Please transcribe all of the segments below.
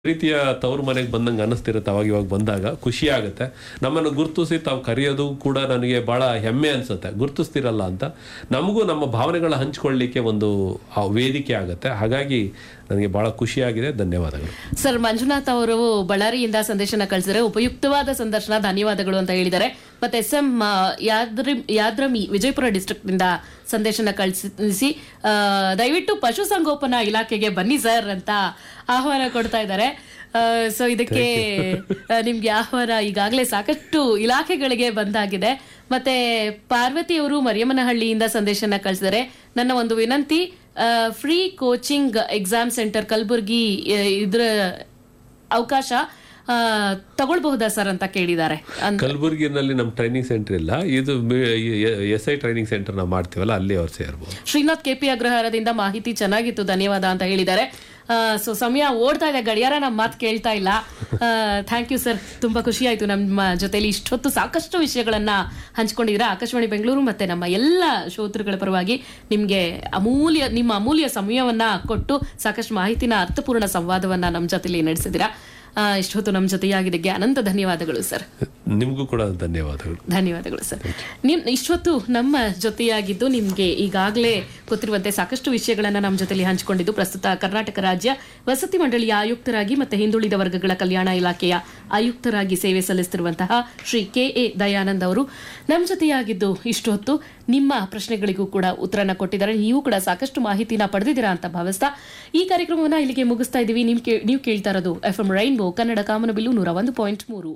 ರೀತಿಯ ತವರು ಮನೆಗೆ ಬಂದಂಗೆ ಅನ್ನಿಸ್ತಿರುತ್ತೆ. ಅವಾಗ ಇವಾಗ ಬಂದಾಗ ಖುಷಿ ಆಗುತ್ತೆ. ನಮ್ಮನ್ನು ಗುರುತಿಸಿ ತಾವು ಕರೆಯೋದು ಕೂಡ ನನಗೆ ಭಾಳ ಹೆಮ್ಮೆ ಅನಿಸುತ್ತೆ. ಗುರುತಿಸ್ತಿರಲ್ಲ ಅಂತ ನಮಗೂ ನಮ್ಮ ಭಾವನೆಗಳ ಹಂಚ್ಕೊಳ್ಳಿಕ್ಕೆ ಒಂದು ವೇದಿಕೆ ಆಗುತ್ತೆ. ಹಾಗಾಗಿ ನನಗೆ ಭಾಳ ಖುಷಿಯಾಗಿದೆ. ಧನ್ಯವಾದಗಳು ಸರ್. ಮಂಜುನಾಥ್ ಅವರು ಬಳ್ಳಾರಿಯಿಂದ ಸಂದೇಶನ ಕಳಿಸಿದರೆ ಉಪಯುಕ್ತವಾದ ಸಂದರ್ಶನ, ಧನ್ಯವಾದಗಳು ಅಂತ ಹೇಳಿದ್ದಾರೆ. ಮತ್ತೆ SM ಯಾದ್ರಮಿ ವಿಜಯಪುರ ಡಿಸ್ಟ್ರಿಕ್ಟ್ ನಿಂದ ಸಂದೇಶನ ಕಳಿಸಿ ದಯವಿಟ್ಟು ಪಶುಸಂಗೋಪನಾ ಇಲಾಖೆಗೆ ಬನ್ನಿ ಸರ್ ಅಂತ ಆಹ್ವಾನ ಕೊಡ್ತಾ ಇದ್ದಾರೆ. ಸೊ ಇದಕ್ಕೆ ನಿಮ್ಗೆ ಆಹ್ವಾನ ಈಗಾಗಲೇ ಸಾಕಷ್ಟು ಇಲಾಖೆಗಳಿಗೆ ಬಂದಾಗಿದೆ. ಮತ್ತೆ ಪಾರ್ವತಿ ಅವರು ಮರಿಯಮ್ಮನಹಳ್ಳಿಯಿಂದ ಸಂದೇಶನ ಕಳಿಸಿದರೆ, ನನ್ನ ಒಂದು ವಿನಂತಿ, free coaching exam centre Kalaburagi ಇದ್ರ ಅವಕಾಶ ತಗೊಳ್ಬಹುದಾ ಸರ್ ಅಂತ ಕೇಳಿದ್ದಾರೆ. ಕಲಬುರಗಿನಲ್ಲಿ ನಮ್ಮ ಟ್ರೈನಿಂಗ್ ಸೆಂಟರ್ ಇಲ್ಲ. ಇದು SI ಟ್ರೈನಿಂಗ್ ಸೆಂಟರ್ ನಾವು ಮಾಡ್ತೀವಲ್ಲ, ಅಲ್ಲಿ ಅವ್ರು ಸೇರ್ಬೋದು. ಶ್ರೀನಾಥ್ KP ಅಗ್ರಹಾರದಿಂದ ಮಾಹಿತಿ ಚೆನ್ನಾಗಿತ್ತು, ಧನ್ಯವಾದ ಅಂತ ಹೇಳಿದ್ದಾರೆ. ಸೊ ಸಮಯ ಓಡ್ತಾ ಇದೆ, ಗಡಿಯಾರ ನಮ್ಮ ಮಾತು ಕೇಳ್ತಾ ಇಲ್ಲ. ಥ್ಯಾಂಕ್ ಯು ಸರ್, ತುಂಬಾ ಖುಷಿ ಆಯ್ತು ನಮ್ಮ ಜೊತೆಲಿ ಇಷ್ಟೊತ್ತು ಸಾಕಷ್ಟು ವಿಷಯಗಳನ್ನ ಹಂಚ್ಕೊಂಡಿದ್ದೀರಾ. ಆಕಾಶವಾಣಿ ಬೆಂಗಳೂರು ಮತ್ತೆ ನಮ್ಮ ಎಲ್ಲ ಶ್ರೋತೃಗಳ ಪರವಾಗಿ ನಿಮ್ಗೆ ನಿಮ್ಮ ಅಮೂಲ್ಯ ಸಮಯವನ್ನ ಕೊಟ್ಟು ಸಾಕಷ್ಟು ಮಾಹಿತಿನ ಅರ್ಥಪೂರ್ಣ ಸಂವಾದವನ್ನ ನಮ್ಮ ಜೊತೆಲಿ ನಡೆಸಿದ್ದೀರಾ. ಇಷ್ಟೊತ್ತು ನಮ್ಮ ಜೊತೆಯಾಗಿದ್ದಕ್ಕೆ ಅನಂತ ಧನ್ಯವಾದಗಳು ಸರ್. ನಿಮಗೂ ಕೂಡ ಧನ್ಯವಾದಗಳು ಸರ್. ಇಷ್ಟೊತ್ತು ನಮ್ಮ ಜೊತೆಯಾಗಿದ್ದು ನಿಮ್ಗೆ ಈಗಾಗಲೇ ಗೊತ್ತಿರುವಂತೆ ಸಾಕಷ್ಟು ವಿಷಯಗಳನ್ನ ನಮ್ಮ ಜೊತೆಲಿ ಹಂಚಿಕೊಂಡಿದ್ದು ಪ್ರಸ್ತುತ ಕರ್ನಾಟಕ ರಾಜ್ಯ ವಸತಿ ಮಂಡಳಿಯ ಆಯುಕ್ತರಾಗಿ ಮತ್ತೆ ಹಿಂದುಳಿದ ವರ್ಗಗಳ ಕಲ್ಯಾಣ ಇಲಾಖೆಯ ಆಯುಕ್ತರಾಗಿ ಸೇವೆ ಸಲ್ಲಿಸುತ್ತಿರುವಂತಹ ಶ್ರೀ KA ದಯಾನಂದ್ ಅವರು ನಮ್ಮ ಜೊತೆಯಾಗಿದ್ದು ಇಷ್ಟೊತ್ತು ನಿಮ್ಮ ಪ್ರಶ್ನೆಗಳಿಗೂ ಕೂಡ ಉತ್ತರನ ಕೊಟ್ಟಿದ್ದಾರೆ. ನೀವು ಕೂಡ ಸಾಕಷ್ಟು ಮಾಹಿತಿನ ಪಡೆದಿದ್ದೀರಾ ಅಂತ ಭಾವಿಸ್ತಾ ಈ ಕಾರ್ಯಕ್ರಮವನ್ನ ಇಲ್ಲಿಗೆ ಮುಗಿಸ್ತಾ ಇದ್ದೀವಿ. ನೀವು ಕೇಳ್ತಾ ಇರೋದು FM ರೈನ್ಬೋ ಕನ್ನಡ ಕಾಮನಬಿಲ್ಲು 101.3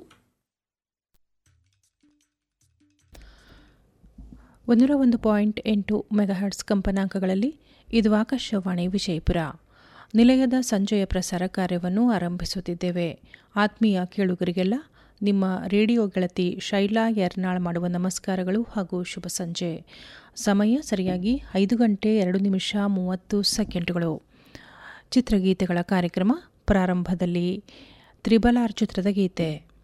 101.8 ಮೆಗಾಹರ್ಟ್ಸ್ ಕಂಪನಾಂಕಗಳಲ್ಲಿ. ಇದು ಆಕಾಶವಾಣಿ ವಿಜಯಪುರ. ನಿಲಯದ ಸಂಜೆಯ ಪ್ರಸಾರ ಕಾರ್ಯವನ್ನು ಆರಂಭಿಸುತ್ತಿದ್ದೇವೆ. ಆತ್ಮೀಯ ಕೇಳುಗರಿಗೆಲ್ಲ ನಿಮ್ಮ ರೇಡಿಯೋ ಗೆಳತಿ ಶೈಲಾ ಯರ್ನಾಳ್ ಮಾಡುವ ನಮಸ್ಕಾರಗಳು ಹಾಗೂ ಶುಭ ಸಂಜೆ. ಸಮಯ ಸರಿಯಾಗಿ 5:02:30 ಚಿತ್ರಗೀತೆಗಳ ಕಾರ್ಯಕ್ರಮ ಪ್ರಾರಂಭದಲ್ಲಿ ತ್ರಿಬಲಾರ್ ಚಿತ್ರದ ಗೀತೆ.